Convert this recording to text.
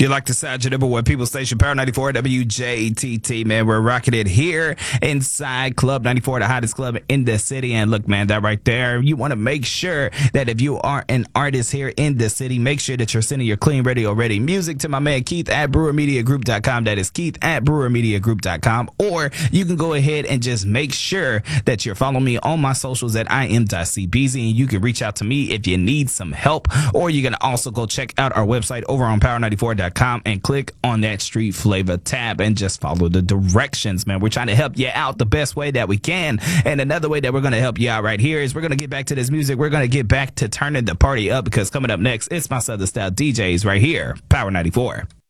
You like the sound of what People Station Power 94 WJTT, man. We're rocking it here inside Club 94, the hottest club in the city. And look, man, that right there, you want to make sure that if you are an artist here in the city, make sure that you're sending your clean radio ready music to my man Keith at BrewerMediaGroup.com. That is Keith at BrewerMediaGroup.com. Or you can go ahead and just make sure that you're following me on my socials at IM.CBZ, and you can reach out to me if you need some help. Or you can also go check out our website over on Power94.com and click on that Street Flavor tab and just follow the directions, man. We're trying to help you out the best way that we can. And another way that we're going to help you out right here is we're going to get back to this music. We're going to get back to turning the party up, because coming up next, it's my Southern Style DJs right here, Power 94.